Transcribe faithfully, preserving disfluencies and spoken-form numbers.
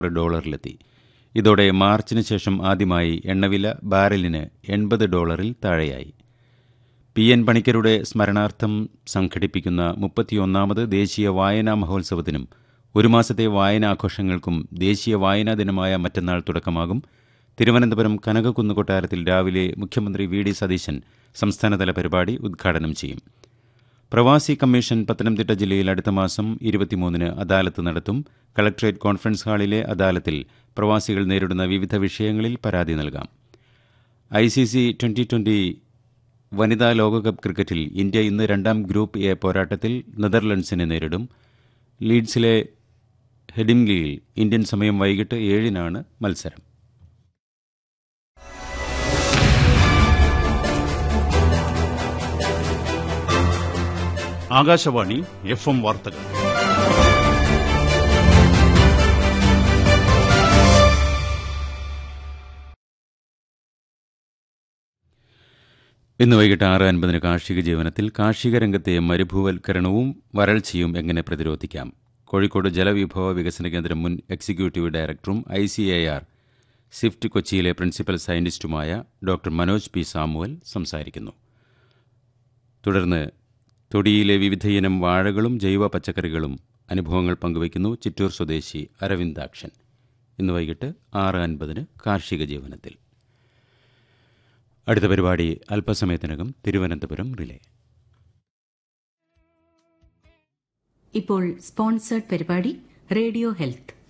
ഡോളറിലെത്തി. ഇതോടെ മാർച്ചിന് ശേഷം ആദ്യമായി എണ്ണവില ബാരലിന് എൺപത് ഡോളറിൽ താഴെയായി. പി എൻ പണിക്കരുടെ സ്മരണാർത്ഥം സംഘടിപ്പിക്കുന്ന മുപ്പത്തിയൊന്നാമത് ദേശീയ വായനാ മഹോത്സവത്തിനും ഒരു മാസത്തെ വായനാഘോഷങ്ങൾക്കും ദേശീയ വായനാ ദിനമായ മറ്റന്നാൾ തുടക്കമാകും. തിരുവനന്തപുരം കനകക്കുന്ന് കൊട്ടാരത്തിൽ രാവിലെ മുഖ്യമന്ത്രി വി ഡി സതീശൻ സംസ്ഥാനതല പരിപാടി ഉദ്ഘാടനം ചെയ്യും. പ്രവാസി കമ്മീഷൻ പത്തനംതിട്ട ജില്ലയിൽ അടുത്ത മാസം ഇരുപത്തിമൂന്നിന് അദാലത്ത് നടത്തും. കളക്ടറേറ്റ് കോൺഫറൻസ് ഹാളിലെ അദാലത്തിൽ പ്രവാസികൾ നേരിടുന്ന വിവിധ വിഷയങ്ങളിൽ പരാതി നൽകാം. I C C twenty twenty വനിതാ ലോകകപ്പ് ക്രിക്കറ്റിൽ ഇന്ത്യ ഇന്ന് രണ്ടാം ഗ്രൂപ്പ് എ പോരാട്ടത്തിൽ നെതർലൻഡ്സിനെ നേരിടും. ലീഡ്സിലെ ഹെഡിംഗ്ലിയിൽ ഇന്ത്യൻ സമയം വൈകിട്ട് ഏഴിനാണ് മത്സരം. ആകാശവാണി എഫ് എം വാർത്തകൾ. ഇന്ന് വൈകിട്ട് ആറ് അൻപതിന് കാർഷിക ജീവനത്തിൽ കാർഷിക രംഗത്തെ മരുഭൂവൽക്കരണവും വരൾച്ചയും എങ്ങനെ പ്രതിരോധിക്കാം. കോഴിക്കോട് ജലവിഭവ വികസന കേന്ദ്രം മുൻ എക്സിക്യൂട്ടീവ് ഡയറക്ടറും I C A R Swift കൊച്ചിയിലെ principal സയന്റിസ്റ്റുമായ doctor Manoj P Samuel സംസാരിക്കുന്നു. തുടർന്ന് തൊടിയിലെ വിവിധയിനം വാഴകളും ജൈവ പച്ചക്കറികളും അനുഭവങ്ങൾ പങ്കുവയ്ക്കുന്നു ചിറ്റൂർ സ്വദേശി അരവിന്ദാക്ഷൻ. ഇന്ന് വൈകിട്ട് ആറ് അൻപതിന് കാർഷിക ജീവനത്തിൽ. അടുത്ത പരിപാടി അല്പസമയത്തിനകം തിരുവനന്തപുരം റിലേ. ഇപ്പോൾ സ്പോൺസേർഡ് പരിപാടി റേഡിയോ ഹെൽത്ത്.